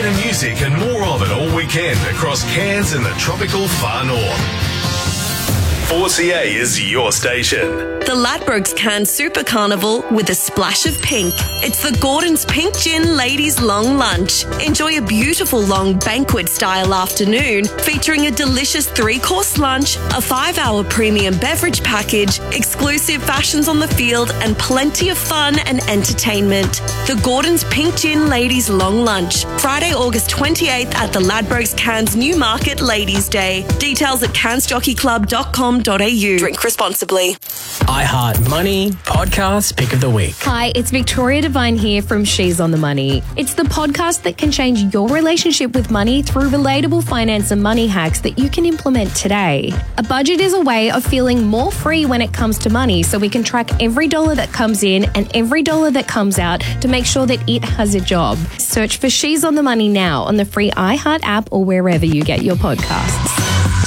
Better music and more of it all weekend across Cairns and the tropical far north. 4CA is your station. The Ladbrokes Cairns Super Carnival with a splash of pink. It's the Gordon's Pink Gin Ladies Long Lunch. Enjoy a beautiful long banquet-style afternoon featuring a delicious 3-course lunch, a 5-hour premium beverage package, exclusive fashions on the field, and plenty of fun and entertainment. The Gordon's Pink Gin Ladies Long Lunch, Friday, August 28th at the Ladbrokes Cairns Newmarket Ladies' Day. Details at cairnsjockeyclub.com.au. Drink responsibly. iHeart Money Podcast Pick of the Week. Hi, it's Victoria Devine here from She's on the Money. It's the podcast that can change your relationship with money through relatable finance and money hacks that you can implement today. A budget is a way of feeling more free when it comes to money, so we can track every dollar that comes in and every dollar that comes out to make sure that it has a job. Search for She's on the Money now on the free iHeart app or wherever you get your podcasts.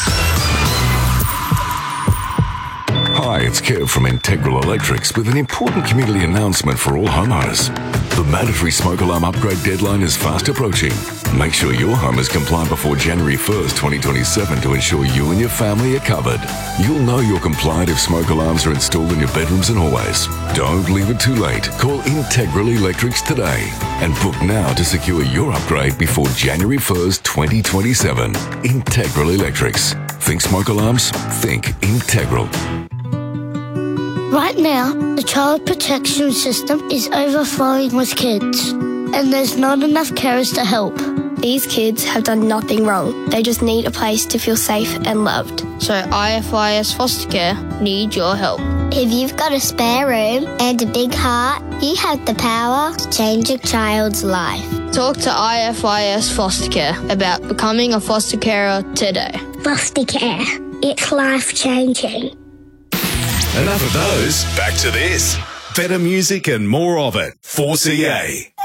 Hi, it's Kev from Integral Electrics with an important community announcement for all homeowners. The mandatory smoke alarm upgrade deadline is fast approaching. Make sure your home is compliant before January 1st, 2027 to ensure you and your family are covered. You'll know you're compliant if smoke alarms are installed in your bedrooms and hallways. Don't leave it too late. Call Integral Electrics today and book now to secure your upgrade before January 1st, 2027. Integral Electrics. Think smoke alarms? Think Integral. Right now, the child protection system is overflowing with kids, and there's not enough carers to help. These kids have done nothing wrong. They just need a place to feel safe and loved. So IFIS Foster Care need your help. If you've got a spare room and a big heart, you have the power to change a child's life. Talk to IFIS Foster Care about becoming a foster carer today. Foster care. It's life-changing. Enough of those. Back to this. Better music and more of it. 4CA.